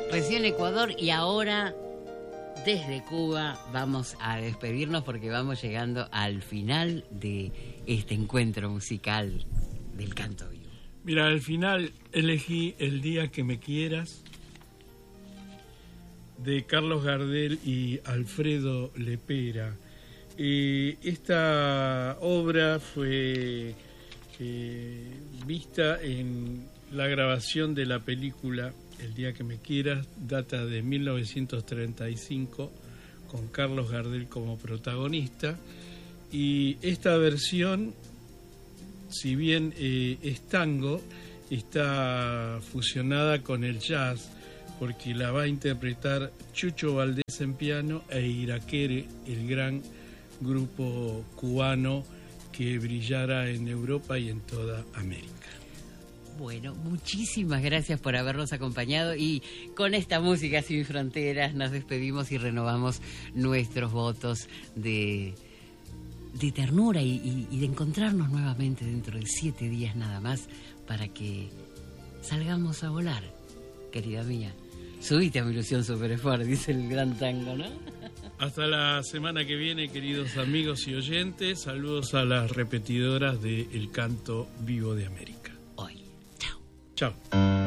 recién Ecuador y ahora desde Cuba vamos a despedirnos porque vamos llegando al final de este encuentro musical del canto vivo. Mira, al final elegí El día que me quieras, de Carlos Gardel y Alfredo Lepera. Esta obra fue vista en la grabación de la película El día que me quieras, data de 1935, con Carlos Gardel como protagonista. Y esta versión, si bien es tango, está fusionada con el jazz, porque la va a interpretar Chucho Valdés en piano e Iraquere, el gran grupo cubano que brillara en Europa y en toda América. Bueno, muchísimas gracias por habernos acompañado y con esta música sin fronteras nos despedimos y renovamos nuestros votos de ternura y de encontrarnos nuevamente dentro de 7 días nada más para que salgamos a volar, querida mía. Subite a mi ilusión super esfuerzo, dice el gran tango, ¿no? Hasta la semana que viene, queridos amigos y oyentes. Saludos a las repetidoras de El Canto Vivo de América. Hoy. Chao. Chao.